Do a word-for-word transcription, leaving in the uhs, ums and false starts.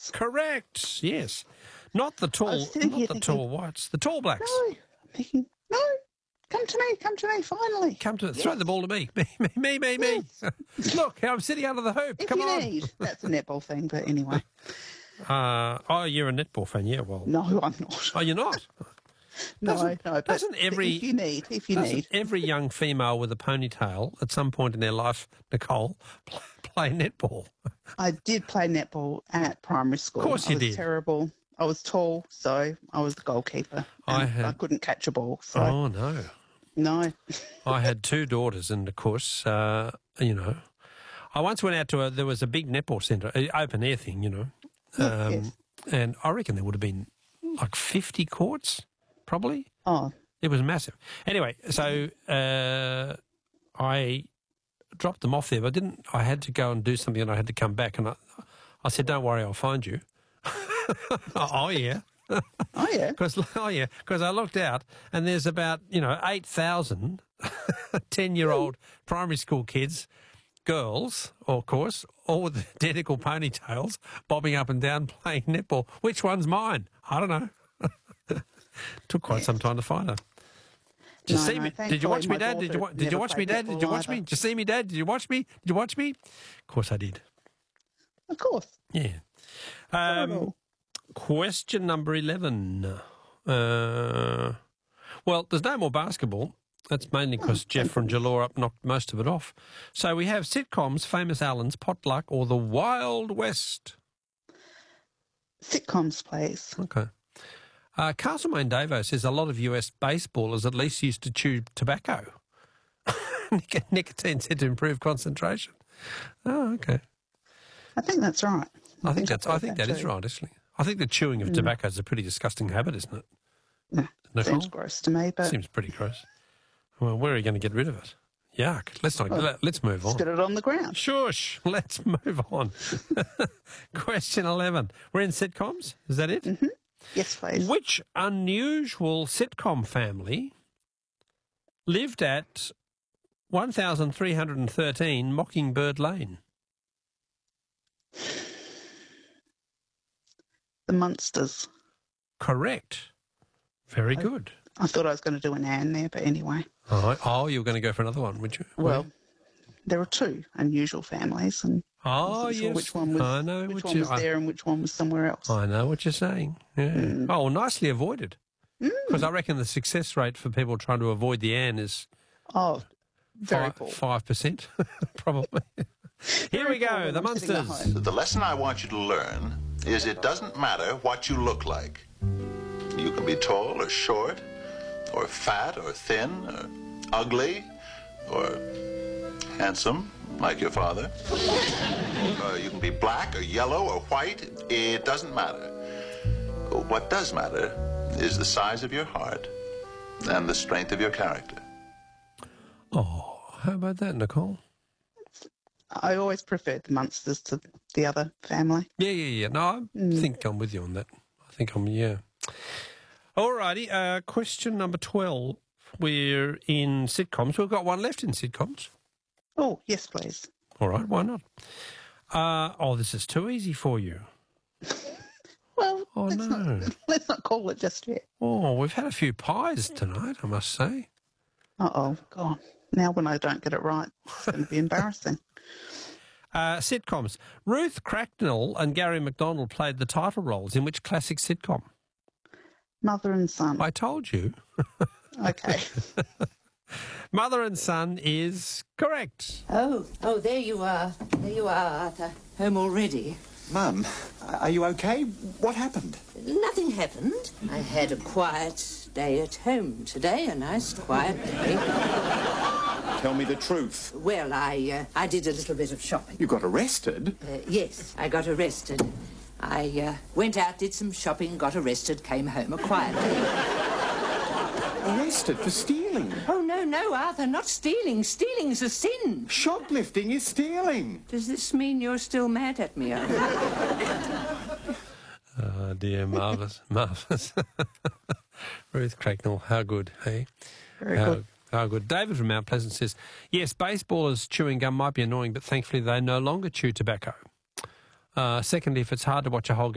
Blacks. Correct. Yes. Not the tall, not the thinking, tall whites. The Tall Blacks. No, I'm thinking, no, come to me, come to me, finally. Come to yes. throw the ball to me. Me, me, me, me, me. Yes. Look, I'm sitting under the hoop. If Come you on. need. That's a netball thing, but anyway. Uh, oh, you're a netball fan, yeah, well. No, I'm not. Oh, you're not? no, doesn't, no. But doesn't every, if you need, if you doesn't need. every young female with a ponytail at some point in their life, Nicole, play, play netball? I did play netball at primary school. Of course you I was did. terrible. I was tall, so I was the goalkeeper. I had- I couldn't catch a ball, so Oh, no. no. I had two daughters, and of course, uh, you know, I once went out to a, there was a big netball centre, a open air thing, you know, um, yes. and I reckon there would have been like fifty courts, probably. Oh, It was massive. Anyway, so uh, I dropped them off there, but I didn't. I had to go and do something, and I had to come back, and I, I said, "Don't worry, I'll find you." oh yeah. oh yeah. Because oh yeah, because I looked out and there's about you know eight thousand ten-year-old primary school kids, girls, of course, all with identical ponytails, bobbing up and down playing netball. Which one's mine? I don't know. Took quite some time to find her. Did you No, see no, me? Did you thankfully watch me, my Dad? Did you daughter wa- did you never watch me, played Dad? Did you netball watch me? either. Did you see me, Dad? Did you watch me? Did you watch me? Of course I did. Of course. Yeah. Not at Um, all. question number eleven. Uh, well, there's no more basketball. That's mainly because Jeff from Jalora knocked most of it off. So we have sitcoms, Famous Allens, Potluck, or The Wild West. Sitcoms, please. Okay. Uh, Castlemaine Davo says a lot of U S baseballers at least used to chew tobacco. Nic- Nicotine said to improve concentration. Oh, okay. I think that's right. I think that's. I've I heard think that that is too. right. Actually, I think the chewing of tobacco is a pretty disgusting habit, isn't it? No, Nicole? seems gross to me, but Seems pretty gross. Well, where are you going to get rid of it? Yuck. Let's not. Well, let, let's move on. spit it on the ground. Shush. Let's move on. Question eleven. We're in sitcoms. Is that it? Mm-hmm. Yes, please. Which unusual sitcom family lived at one thousand three hundred thirteen Mockingbird Lane? The Munsters. Correct. Very good. I thought I was going to do an Anne there, but anyway. Oh, oh, you were going to go for another one, would you? Well, there are two unusual families, and I oh, wasn't sure yes. which one was, I know which what one you, was I, there and which one was somewhere else. I know what you're saying. Yeah. Mm. Oh, well, nicely avoided. Because Mm. I reckon the success rate for people trying to avoid the Anne is Oh, very five, poor. five percent, probably. Here we Very poor go, when the I'm sitting at Munsters. home. The lesson I want you to learn is it doesn't matter what you look like. You can be tall or short, or fat or thin, or ugly, or handsome, like your father. Uh, you can be black or yellow or white. It doesn't matter. What does matter is the size of your heart and the strength of your character. Oh, how about that, Nicole? I always preferred the Munsters to the other family. Yeah, yeah, yeah. No, I Mm. think I'm with you on that. I think I'm, yeah. All righty, uh, question number twelve. We're in sitcoms. We've got one left in sitcoms. Oh, yes, please. All right, why not? Uh, oh, this is too easy for you. Well, Oh, let's, no. not, let's not call it just yet. Oh, we've had a few pies tonight, I must say. Uh-oh, God. Now when I don't get it right, it's going to be embarrassing. Uh, sitcoms. Ruth Cracknell and Gary McDonald played the title roles in which classic sitcom? Mother and son. I told you. Okay. Mother and Son is correct. Oh, oh, there you are. There you are, Arthur. Home already. Mum, are you okay? What happened? Nothing happened. I had a quiet day at home today, a nice quiet day. Tell me the truth. Well, I, uh, I did a little bit of shopping. You got arrested? Uh, yes, I got arrested. I uh, went out, did some shopping, got arrested, came home a quiet day. Arrested for stealing? Oh, no, no, Arthur, not stealing. Stealing's a sin. Shoplifting is stealing. Does this mean you're still mad at me, Arthur? Oh, dear, marvellous, marvellous. Ruth Cracknell, how good, hey? Very how, good. How good. David from Mount Pleasant says, yes, baseballers chewing gum might be annoying, but thankfully they no longer chew tobacco. Uh, secondly, if it's hard to watch a whole game,